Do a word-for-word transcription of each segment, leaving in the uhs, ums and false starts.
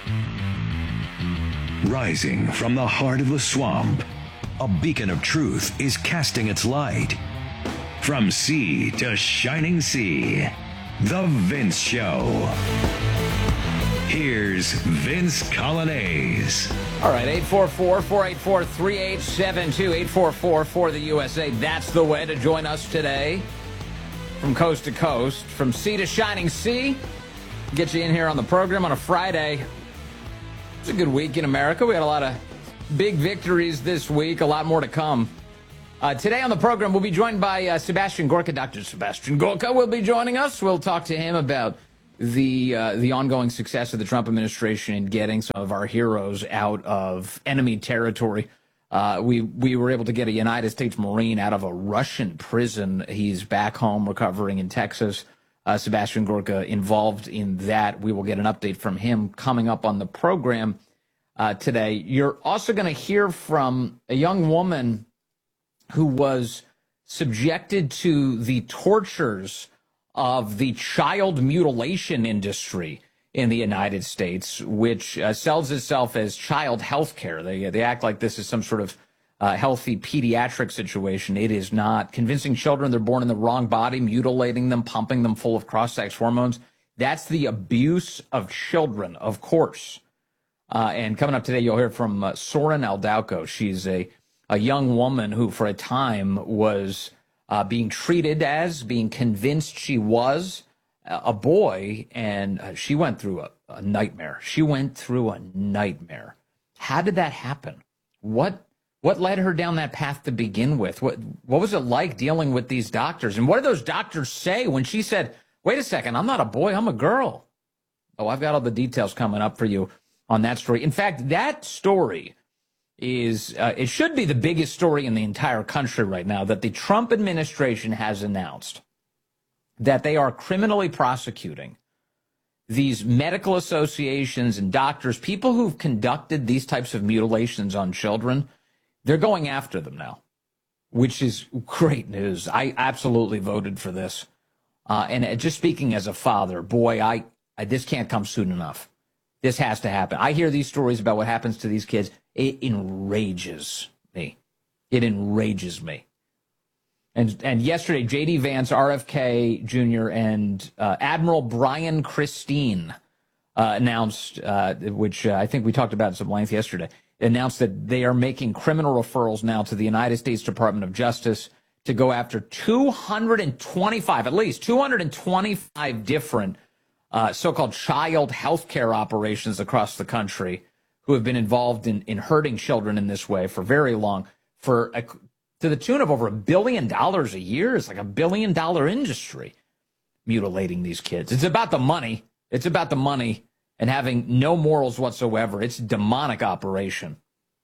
Rising from the heart of the swamp, a beacon of truth is casting its light. From sea to shining sea, The Vince Show. Here's Vince Coglianese. All right, eight four four, four eight four, three eight seven two, eight four four for the U S A. That's the way to join us today. From coast to coast, from sea to shining sea. Get you in here on the program on a Friday. It's a good week in America. We had a lot of big victories this week, a lot more to come. Uh, today on the program, we'll be joined by uh, Sebastian Gorka. Doctor Sebastian Gorka will be joining us. We'll talk to him about the uh, the ongoing success of the Trump administration in getting some of our heroes out of enemy territory. Uh, we we were able to get a United States Marine out of a Russian prison. He's back home recovering in Texas. Uh, Sebastian Gorka involved in that. We will get an update from him coming up on the program uh, today. You're also going to hear from a young woman who was subjected to the tortures of the child mutilation industry in the United States, which uh, sells itself as child health care. They, they act like this is some sort of uh, healthy pediatric situation. It is not. Convincing children they're born in the wrong body, mutilating them, pumping them full of cross-sex hormones. That's the abuse of children, of course. Uh, and coming up today, you'll hear from uh, Soren Aldauco. She's a, a young woman who, for a time, was uh, being treated as, being convinced she was a boy, and uh, she went through a, a nightmare. She went through a nightmare. How did that happen? What what led her down that path to begin with? What what was it like dealing with these doctors? And what did those doctors say when she said, wait a second, I'm not a boy, I'm a girl? Oh, I've got all the details coming up for you on that story. In fact, that story is, uh, it should be the biggest story in the entire country right now, that the Trump administration has announced that they are criminally prosecuting these medical associations and doctors, people who've conducted these types of mutilations on children. They're going after them now, which is great news. I absolutely voted for this. Uh, and just speaking as a father, boy, I, I this can't come soon enough. This has to happen. I hear these stories about what happens to these kids. It enrages me. It enrages me. And and yesterday, J D. Vance, R F K Junior, and uh, Admiral Brian Christine uh, announced, uh, which uh, I think we talked about in some length yesterday, announced that they are making criminal referrals now to the United States Department of Justice to go after two hundred twenty-five, at least two hundred twenty-five different uh, so-called child health care operations across the country who have been involved in, in hurting children in this way for very long, for a to the tune of over a billion dollars a year. It's like a billion dollar industry mutilating these kids. It's about the money. It's about the money and having no morals whatsoever. It's a demonic operation.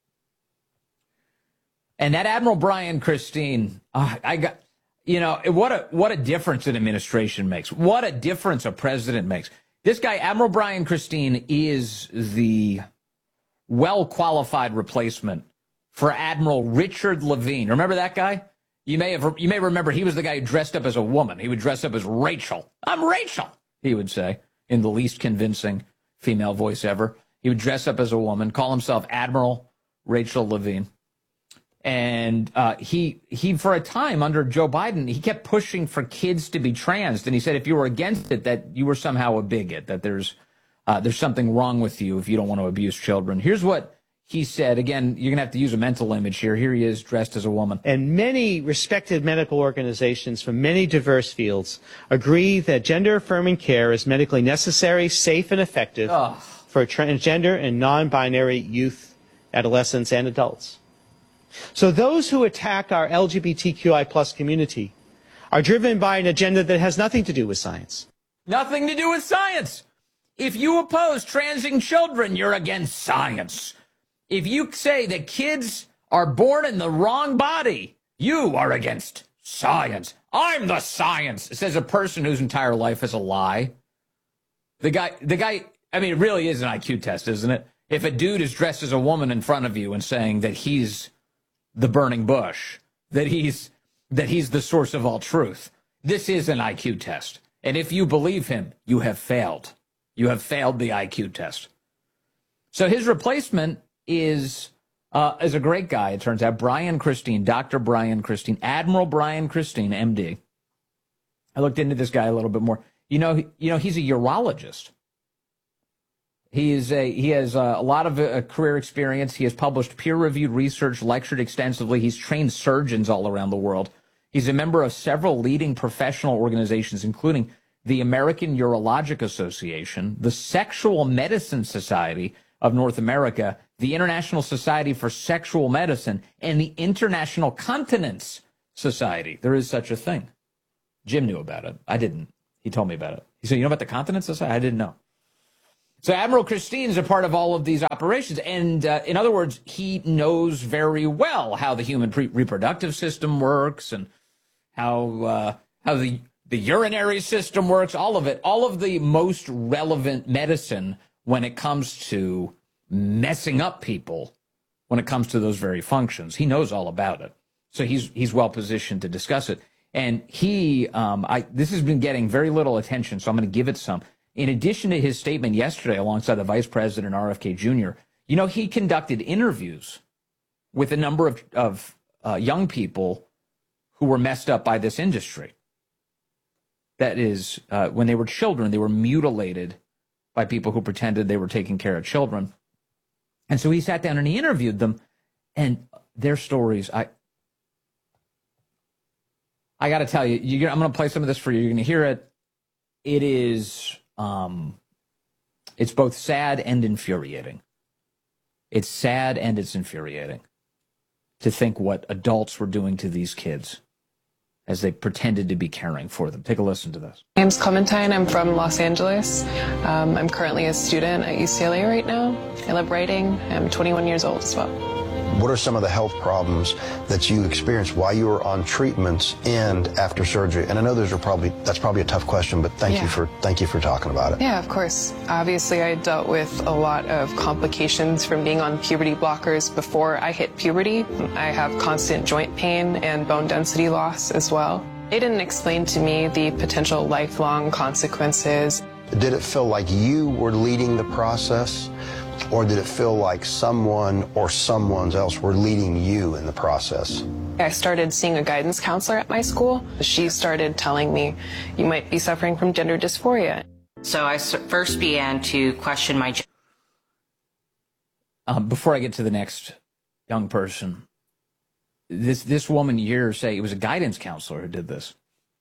And that Admiral Brian Christine, uh, I got, you know, what a, what a difference an administration makes. What a difference a president makes. This guy, Admiral Brian Christine, is the well-qualified replacement for Admiral Richard Levine. Remember that guy? You may have, you may remember he was the guy who dressed up as a woman. He would dress up as Rachel. I'm Rachel, he would say, in the least convincing female voice ever. He would dress up as a woman, call himself Admiral Rachel Levine. And uh, he, he, for a time under Joe Biden, he kept pushing for kids to be trans. And he said if you were against it, that you were somehow a bigot, that there's, uh, there's something wrong with you if you don't want to abuse children. Here's what he said. Again, you're going to have to use a mental image here. Here he is dressed as a woman. And many respected medical organizations from many diverse fields agree that gender-affirming care is medically necessary, safe, and effective Ugh. for transgender and non-binary youth, adolescents, and adults. So those who attack our L G B T Q I plus community are driven by an agenda that has nothing to do with science. Nothing to do with science. If you oppose transing children, you're against science. If you say that kids are born in the wrong body, you are against science. I'm the science, says a person whose entire life is a lie. The guy, the guy, I mean, it really is an I Q test, isn't it? If a dude is dressed as a woman in front of you and saying that he's the burning bush, that he's, that he's the source of all truth, this is an I Q test. And if you believe him, you have failed. You have failed the I Q test. So his replacement is uh, is a great guy, it turns out, Brian Christine, Doctor Brian Christine, Admiral Brian Christine, M D. I looked into this guy a little bit more. You know, you know, he's a urologist. He is a he has a, a lot of uh, career experience. He has published peer-reviewed research, lectured extensively. He's trained surgeons all around the world. He's a member of several leading professional organizations, including the American Urologic Association, the Sexual Medicine Society of North America, the International Society for Sexual Medicine, and the International Continence Society. There is such a thing. Jim knew about it. I didn't. He told me about it. He said, you know about the Continence Society? I didn't know. So Admiral Christine is a part of all of these operations. And uh, in other words, he knows very well how the human pre- reproductive system works and how uh, how the, the urinary system works, all of it, all of the most relevant medicine when it comes to messing up people, when it comes to those very functions. He knows all about it. So he's he's well positioned to discuss it. And he, um, I this has been getting very little attention, so I'm going to give it some. In addition to his statement yesterday alongside the Vice President R F K Junior, you know, he conducted interviews with a number of, of uh, young people who were messed up by this industry. That is, uh, when they were children, they were mutilated by people who pretended they were taking care of children. And so he sat down and he interviewed them, and their stories, I I got to tell you, you're, I'm going to play some of this for you. You're going to hear it. It is... Um, it's both sad and infuriating. It's sad and it's infuriating to think what adults were doing to these kids as they pretended to be caring for them. Take a listen to this. My name's Clementine. I'm from Los Angeles. Um, I'm currently a student at U C L A right now. I love writing. I'm twenty-one years old as well. What are some of the health problems that you experienced while you were on treatments and after surgery? And I know those are probably that's probably a tough question, but thank yeah. you for thank you for talking about it. Yeah, of course. Obviously, I dealt with a lot of complications from being on puberty blockers before I hit puberty. I have constant joint pain and bone density loss as well. They didn't explain to me the potential lifelong consequences. Did it feel like you were leading the process? Or did it feel like someone or someone else were leading you in the process? I started seeing a guidance counselor at my school. She started telling me, you might be suffering from gender dysphoria. So I first began to question my gender. Um, before I get to the next young person, this, this woman you hear say it was a guidance counselor who did this.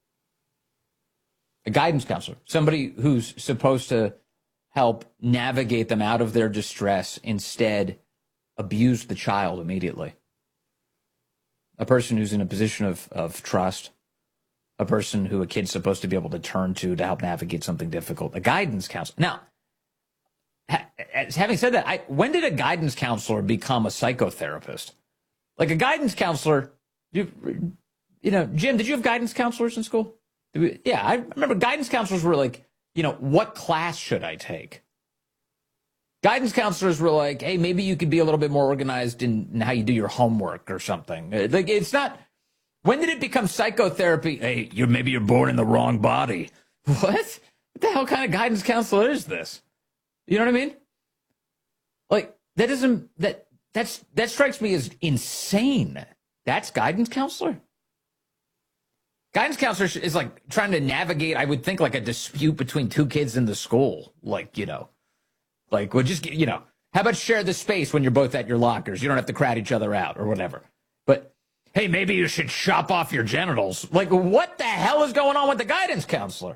A guidance counselor, somebody who's supposed to help navigate them out of their distress, instead abuse the child immediately. A person who's in a position of, of trust, a person who a kid's supposed to be able to turn to to help navigate something difficult, a guidance counselor. Now, ha- having said that, I, when did a guidance counselor become a psychotherapist? Like a guidance counselor, you, you know, Jim, did you have guidance counselors in school? Did we, yeah, I remember guidance counselors were like, you know, what class should I take? Guidance counselors were like, hey, maybe you could be a little bit more organized in, in how you do your homework or something. Like, it's not, when did it become psychotherapy? Hey, you're, maybe you're born in the wrong body. What? What the hell kind of guidance counselor is this? You know what I mean? Like, that doesn't, that, that's, that strikes me as insane. That's guidance counselor? Guidance counselor is like trying to navigate, I would think, like a dispute between two kids in the school. Like, you know, like, well, just, you know, how about share the space when you're both at your lockers? You don't have to crowd each other out or whatever. But, hey, maybe you should chop off your genitals. Like, what the hell is going on with the guidance counselor?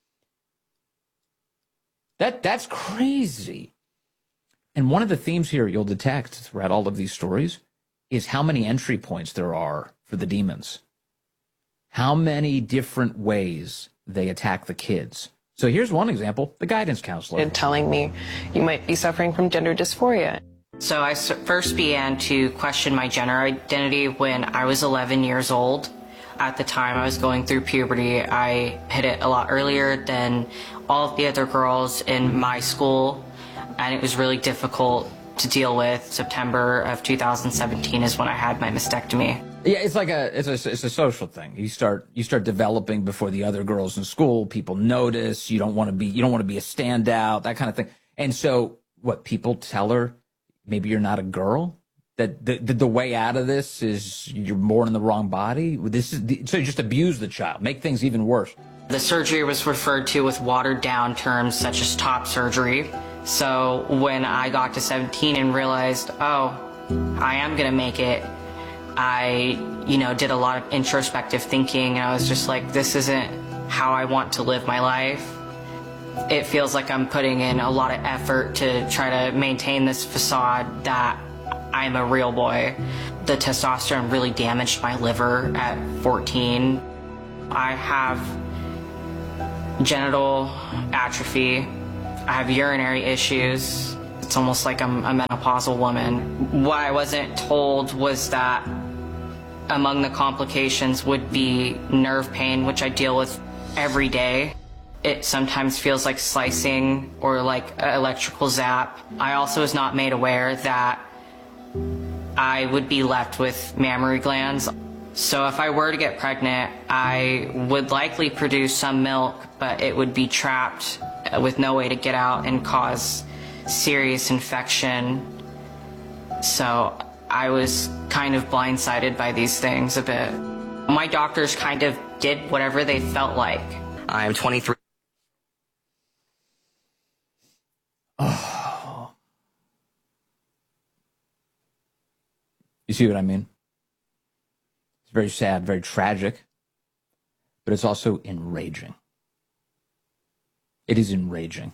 That That's crazy. And one of the themes here you'll detect throughout all of these stories is how many entry points there are for the demons. How many different ways they attack the kids. So here's one example, the guidance counselor. And telling me, you might be suffering from gender dysphoria. So I first began to question my gender identity when I was eleven years old. At the time I was going through puberty, I hit it a lot earlier than all of the other girls in my school, and it was really difficult to deal with. September of two thousand seventeen is when I had my mastectomy. Yeah, it's like a it's a it's a social thing. You start you start developing before the other girls in school. People notice. You don't want to be you don't want to be a standout. That kind of thing. And so what people tell her, maybe you're not a girl? That the, the, the way out of this is you're born in the wrong body? This is the, so you just abuse the child, make things even worse. The surgery was referred to with watered down terms such as top surgery. So when I got to seventeen and realized, oh, I am going to make it, I, you know, did a lot of introspective thinking. And I was just like, this isn't how I want to live my life. It feels like I'm putting in a lot of effort to try to maintain this facade that I'm a real boy. The testosterone really damaged my liver at fourteen. I have genital atrophy. I have urinary issues. It's almost like I'm a menopausal woman. What I wasn't told was that among the complications would be nerve pain, which I deal with every day. It sometimes feels like slicing or like an electrical zap. I also was not made aware that I would be left with mammary glands. So if I were to get pregnant, I would likely produce some milk, but it would be trapped with no way to get out and cause serious infection. So I was kind of blindsided by these things a bit. My doctors kind of did whatever they felt like. I'm twenty-three. Oh. You see what I mean? It's very sad, very tragic, but it's also enraging. It is enraging.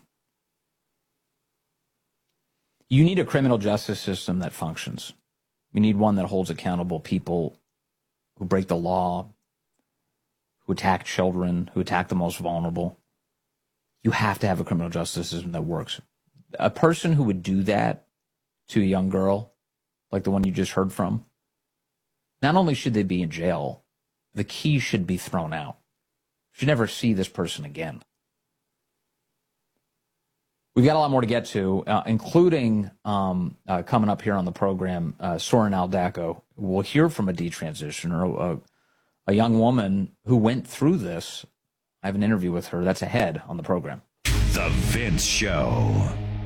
You need a criminal justice system that functions. You need one that holds accountable people who break the law, who attack children, who attack the most vulnerable. You have to have a criminal justice system that works. A person who would do that to a young girl, like the one you just heard from, not only should they be in jail, the key should be thrown out. You should never see this person again. We've got a lot more to get to, uh, including um, uh, coming up here on the program, uh, Soren Aldaco. We'll hear from a detransitioner, a, a young woman who went through this. I have an interview with her. That's ahead on the program. The Vince Show.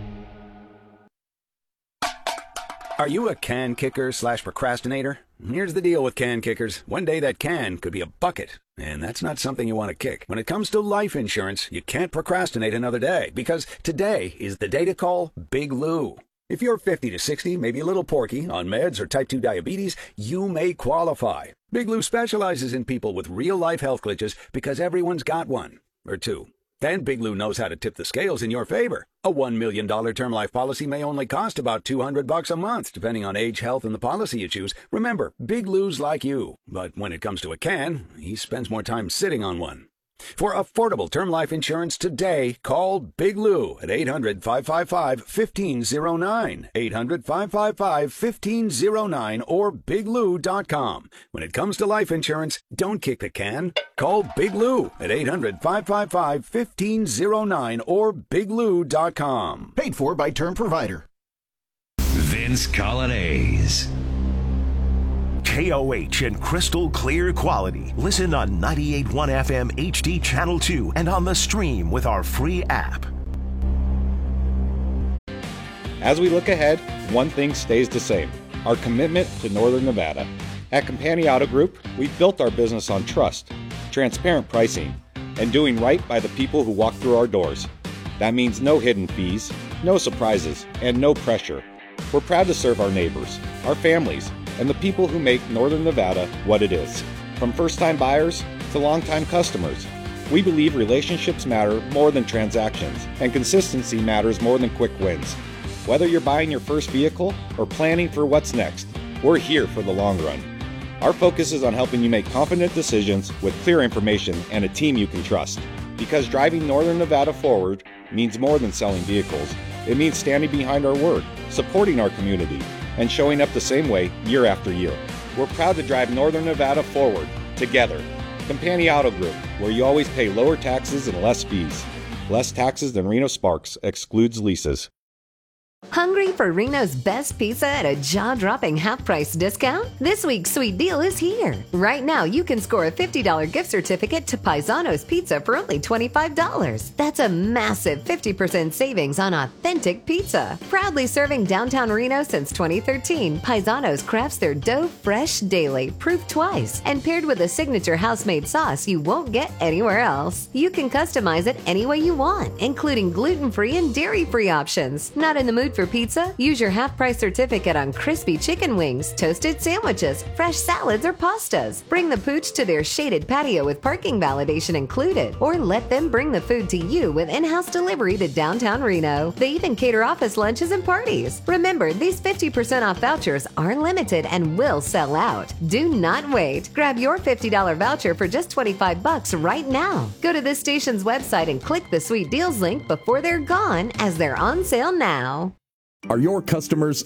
Are you a can kicker slash procrastinator? Here's the deal with can kickers. One day that can could be a bucket, and that's not something you want to kick. When it comes to life insurance, you can't procrastinate another day, because today is the day to call Big Lou. If you're fifty to sixty, maybe a little porky, on meds or type two diabetes, you may qualify. Big Lou specializes in people with real-life health glitches because everyone's got one, or two. And Big Lou knows how to tip the scales in your favor. A one million dollars term life policy may only cost about two hundred bucks a month, depending on age, health, and the policy you choose. Remember, Big Lou's like you. But when it comes to a can, he spends more time sitting on one. For affordable term life insurance today, call Big Lou at eight hundred, five five five, one five zero nine, eight hundred, five five five, one five zero nine, or big lou dot com. When it comes to life insurance, don't kick the can. Call Big Lou at eight hundred, five five five, one five zero nine or big lou dot com. Paid for by Term Provider. Vince Colonnese. K O H in crystal clear quality. Listen on ninety-eight point one F M H D Channel two and on the stream with our free app. As we look ahead, one thing stays the same: our commitment to Northern Nevada. At Campani Auto Group, we've built our business on trust, transparent pricing, and doing right by the people who walk through our doors. That means no hidden fees, no surprises, and no pressure. We're proud to serve our neighbors, our families, and the people who make Northern Nevada what it is. From first-time buyers to long-time customers, we believe relationships matter more than transactions, and consistency matters more than quick wins. Whether you're buying your first vehicle or planning for what's next, we're here for the long run. Our focus is on helping you make confident decisions with clear information and a team you can trust. Because driving Northern Nevada forward means more than selling vehicles. It means standing behind our word, supporting our community, and showing up the same way year after year. We're proud to drive Northern Nevada forward, together. Campani Auto Group, where you always pay lower taxes and less fees. Less taxes than Reno Sparks excludes leases. Hungry for Reno's best pizza at a jaw-dropping half-price discount? This week's sweet deal is here. Right now, you can score a fifty dollars gift certificate to Paisano's Pizza for only twenty-five dollars. That's a massive fifty percent savings on authentic pizza. Proudly serving downtown Reno since twenty thirteen, Paisano's crafts their dough fresh daily, proof twice, and paired with a signature house-made sauce you won't get anywhere else. You can customize it any way you want, including gluten-free and dairy-free options. Not in the mood for pizza? Use your half-price certificate on crispy chicken wings, toasted sandwiches, fresh salads, or pastas. Bring the pooch to their shaded patio with parking validation included, or let them bring the food to you with in-house delivery to downtown Reno. They even cater office lunches and parties. Remember, these fifty percent off vouchers are limited and will sell out. Do not wait. Grab your fifty dollars voucher for just twenty-five bucks right now. Go to this station's website and click the Sweet Deals link before they're gone, as they're on sale now. Are your customers